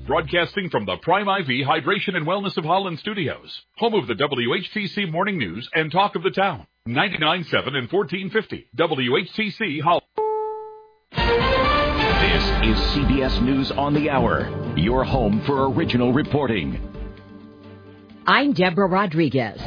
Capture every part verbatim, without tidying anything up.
broadcasting from the Prime I V Hydration and Wellness of Holland studios, home of the W H T C Morning News and Talk of the Town, ninety-nine point seven and fourteen fifty W H T C Holland. This is C B S News on the Hour, your home for original reporting. I'm Deborah Rodriguez.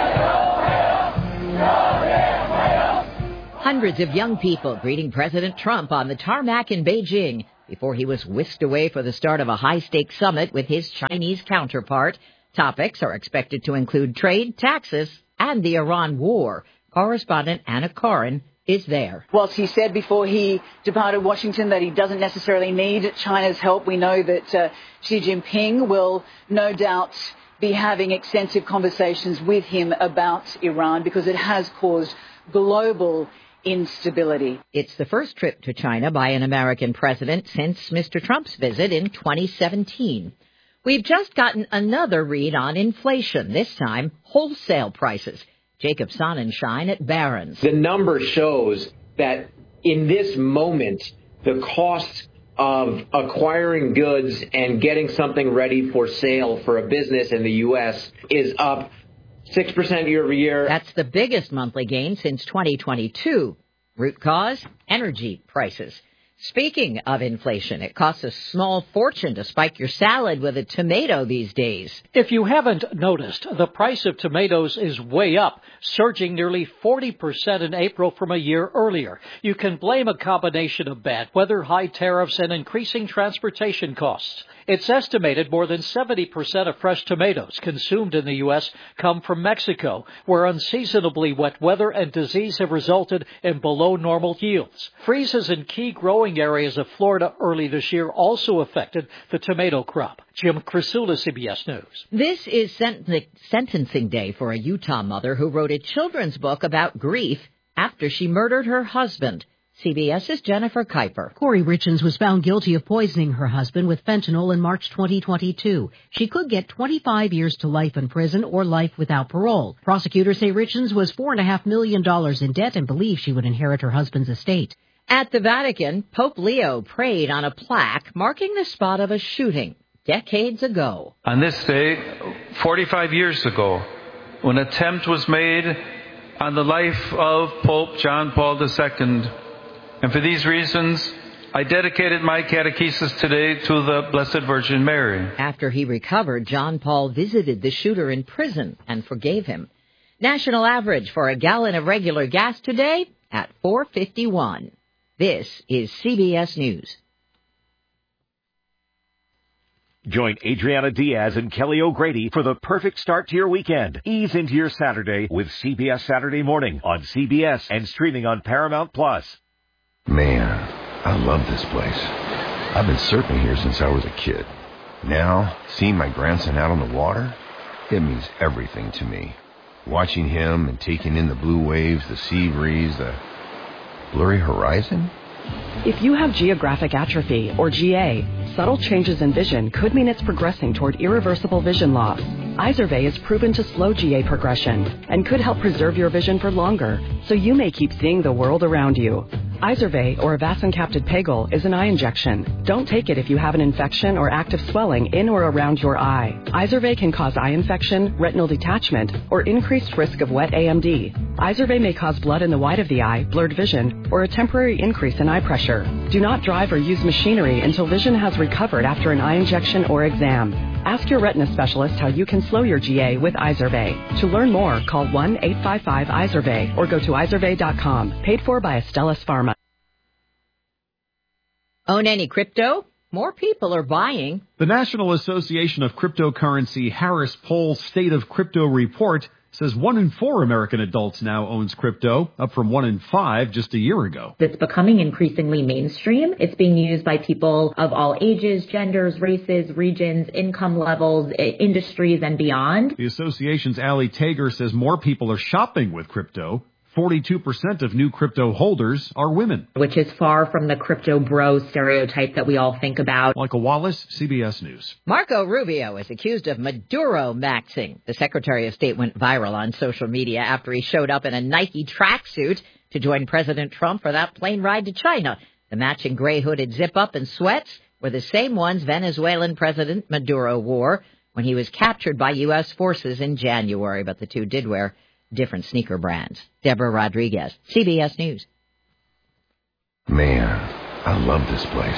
Hundreds of young people greeting President Trump on the tarmac in Beijing before he was whisked away for the start of a high-stakes summit with his Chinese counterpart. Topics are expected to include trade, taxes, and the Iran war. Correspondent Anna Corin is there. Whilst he said before he departed Washington that he doesn't necessarily need China's help, we know that uh, Xi Jinping will no doubt be having extensive conversations with him about Iran because it has caused global instability. It's the first trip to China by an American president since Mister Trump's visit in twenty seventeen. We've just gotten another read on inflation, this time wholesale prices. Jacob Sonnenschein at Barron's. The number shows that in this moment, the cost of acquiring goods and getting something ready for sale for a business in the U S is up six percent year over year. That's the biggest monthly gain since twenty twenty-two. Root cause? Energy prices. Speaking of inflation, it costs a small fortune to spike your salad with a tomato these days. If you haven't noticed, the price of tomatoes is way up, surging nearly forty percent in April from a year earlier. You can blame a combination of bad weather, high tariffs, and increasing transportation costs. It's estimated more than seventy percent of fresh tomatoes consumed in the U S come from Mexico, where unseasonably wet weather and disease have resulted in below normal yields. Freezes in key growing areas of Florida early this year also affected the tomato crop. Jim Crisula, C B S News. This is sent- sentencing day for a Utah mother who wrote a children's book about grief after she murdered her husband. CBS's Jennifer Kuiper. Corey Richens was found guilty of poisoning her husband with fentanyl in March twenty twenty-two. She could get twenty-five years to life in prison or life without parole. Prosecutors say Richens was four point five million dollars in debt and believe she would inherit her husband's estate. At the Vatican, Pope Leo prayed on a plaque marking the spot of a shooting decades ago. On this day, forty-five years ago, when an attempt was made on the life of Pope John Paul the Second, and for these reasons, I dedicated my catechesis today to the Blessed Virgin Mary. After he recovered, John Paul visited the shooter in prison and forgave him. National average for a gallon of regular gas today at four fifty-one. This is C B S News. Join Adriana Diaz and Kelly O'Grady for the perfect start to your weekend. Ease into your Saturday with C B S Saturday Morning on C B S and streaming on Paramount Plus. Man, I love this place. I've been surfing here since I was a kid. Now, seeing my grandson out on the water, it means everything to me. Watching him and taking in the blue waves, the sea breeze, the blurry horizon. If you have geographic atrophy, or G A, subtle changes in vision could mean it's progressing toward irreversible vision loss. Izervay is proven to slow G A progression and could help preserve your vision for longer, so you may keep seeing the world around you. Izervay, or avacincaptad pegol, is an eye injection. Don't take it if you have an infection or active swelling in or around your eye. Izervay can cause eye infection, retinal detachment, or increased risk of wet A M D. Izervay may cause blood in the white of the eye, blurred vision, or a temporary increase in eye pressure. Do not drive or use machinery until vision has recovered after an eye injection or exam. Ask your retina specialist how you can slow your G A with Izervay. To learn more, call one eight five five Izervay or go to izervay dot com. Paid for by Astellas Pharma. Own any crypto? More people are buying. The National Association of Cryptocurrency Harris Poll State of Crypto Report says one in four American adults now owns crypto, up from one in five just a year ago. It's becoming increasingly mainstream. It's being used by people of all ages, genders, races, regions, income levels, industries, and beyond. The association's Ali Tager says more people are shopping with crypto. forty-two percent of new crypto holders are women. Which is far from the crypto bro stereotype that we all think about. Michael Wallace, C B S News. Marco Rubio is accused of Maduro maxing. The Secretary of State went viral on social media after he showed up in a Nike tracksuit to join President Trump for that plane ride to China. The matching gray hooded zip-up and sweats were the same ones Venezuelan President Maduro wore when he was captured by U S forces in January, but the two did wear different sneaker brands. Deborah Rodriguez, C B S News. Man, I love this place.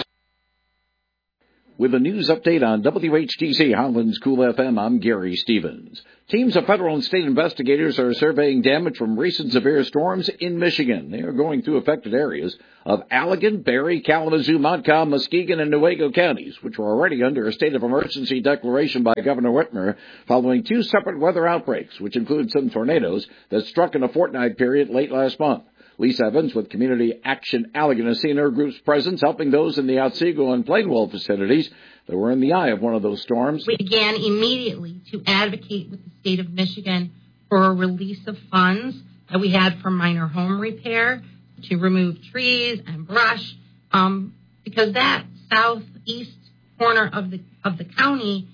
With a news update on W H T C Holland's Cool F M, I'm Gary Stevens. Teams of federal and state investigators are surveying damage from recent severe storms in Michigan. They are going through affected areas of Allegan, Berry, Kalamazoo, Montcalm, Muskegon, and Newaygo counties, which were already under a state of emergency declaration by Governor Whitmer following two separate weather outbreaks, which include some tornadoes that struck in a fortnight period late last month. Lisa Evans with Community Action Allegan has seen her group's presence helping those in the Otsego and Plainwell facilities that were in the eye of one of those storms. We began immediately to advocate with the state of Michigan for a release of funds that we had for minor home repair, to remove trees and brush, um, because that southeast corner of the of the county,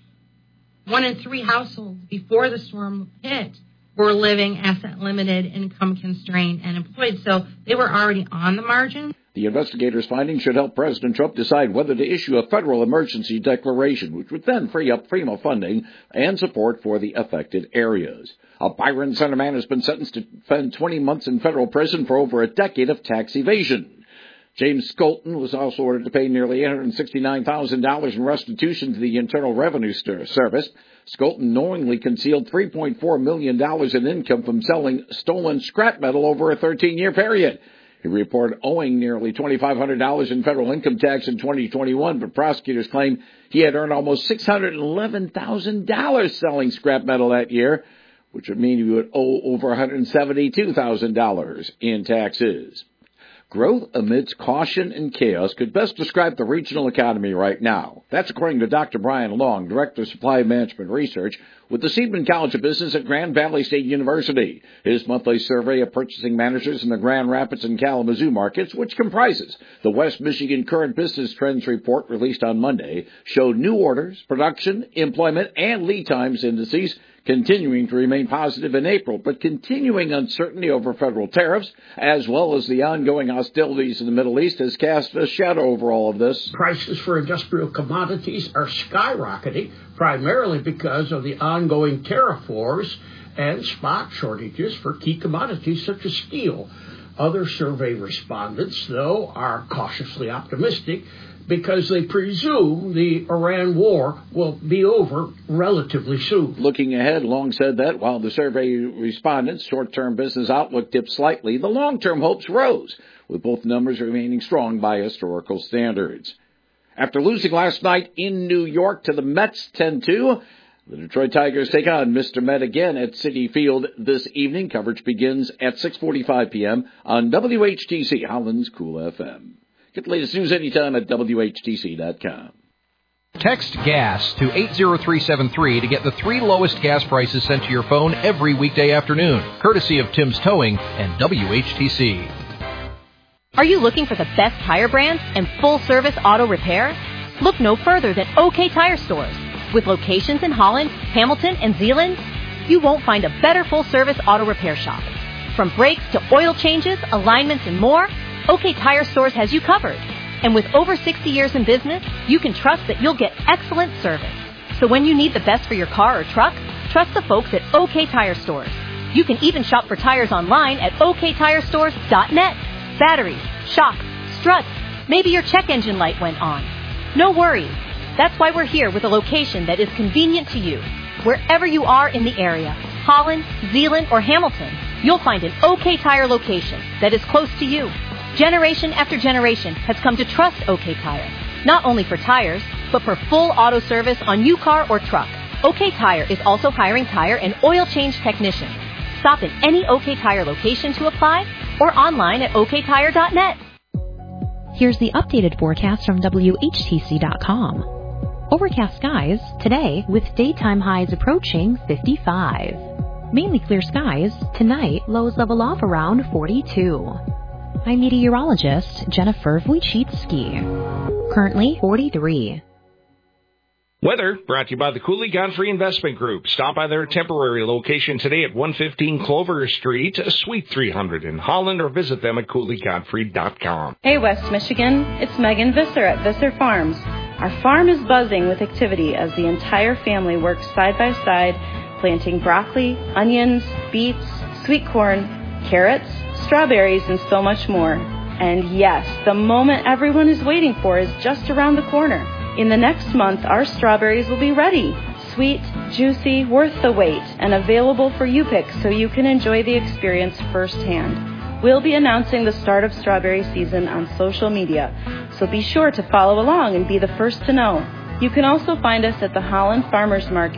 one in three households before the storm hit were living asset-limited, income-constrained, and employed. So they were already on the margin. The investigators' findings should help President Trump decide whether to issue a federal emergency declaration, which would then free up FEMA funding and support for the affected areas. A Byron Center man has been sentenced to spend twenty months in federal prison for over a decade of tax evasion. James Skolton was also ordered to pay nearly eight hundred sixty-nine thousand dollars in restitution to the Internal Revenue Service. Skolton knowingly concealed three point four million dollars in income from selling stolen scrap metal over a thirteen-year period. He reported owing nearly two thousand five hundred dollars in federal income tax in twenty twenty-one, but prosecutors claim he had earned almost six hundred eleven thousand dollars selling scrap metal that year, which would mean he would owe over one hundred seventy-two thousand dollars in taxes. Growth amidst caution and chaos could best describe the regional economy right now. That's according to Doctor Brian Long, Director of Supply Management Research with the Seidman College of Business at Grand Valley State University. His monthly survey of purchasing managers in the Grand Rapids and Kalamazoo markets, which comprises the West Michigan Current Business Trends Report released on Monday, showed new orders, production, employment, and lead times indices continuing to remain positive in April, but continuing uncertainty over federal tariffs, as well as the ongoing hostilities in the Middle East, has cast a shadow over all of this. Prices for industrial commodities are skyrocketing, primarily because of the ongoing tariff wars and spot shortages for key commodities such as steel. Other survey respondents, though, are cautiously optimistic because they presume the Iran war will be over relatively soon. Looking ahead, Long said that while the survey respondents' short-term business outlook dipped slightly, the long-term hopes rose, with both numbers remaining strong by historical standards. After losing last night in New York to the Mets ten two, the Detroit Tigers take on Mister Met again at Citi Field this evening. Coverage begins at six forty-five p.m. on W H T C Holland's Cool F M. Get the latest news anytime at W H T C dot com. Text GAS to eight zero three seven three to get the three lowest gas prices sent to your phone every weekday afternoon, courtesy of Tim's Towing and W H T C. Are you looking for the best tire brands and full-service auto repair? Look no further than OK Tire Stores. With locations in Holland, Hamilton, and Zeeland, you won't find a better full-service auto repair shop. From brakes to oil changes, alignments, and more, OK Tire Stores has you covered. And with over sixty years in business, you can trust that you'll get excellent service. So when you need the best for your car or truck, trust the folks at OK Tire Stores. You can even shop for tires online at O K tire stores dot net. Batteries, shocks, struts, maybe your check engine light went on. No worries. That's why we're here with a location that is convenient to you. Wherever you are in the area, Holland, Zeeland, or Hamilton, you'll find an OK Tire location that is close to you. Generation after generation has come to trust OK Tire, not only for tires, but for full auto service on your car or truck. OK Tire is also hiring tire and oil change technicians. Stop in any OK Tire location to apply or online at O K tire dot net. Here's the updated forecast from W H T C dot com. Overcast skies today with daytime highs approaching fifty-five. Mainly clear skies tonight, lows level off around forty-two. I'm meteorologist Jennifer Wojcicki. Currently forty-three. Weather brought to you by the Cooley Godfrey Investment Group. Stop by their temporary location today at one fifteen Clover Street, Suite three hundred in Holland, or visit them at cooley godfrey dot com. Hey, West Michigan. It's Megan Visser at Visser Farms. Our farm is buzzing with activity as the entire family works side by side, planting broccoli, onions, beets, sweet corn, carrots, strawberries, and so much more. And yes, the moment everyone is waiting for is just around the corner. In the next month, our strawberries will be ready. Sweet, juicy, worth the wait, and available for you pick so you can enjoy the experience firsthand. We'll be announcing the start of strawberry season on social media, so be sure to follow along and be the first to know. You can also find us at the Holland Farmers Market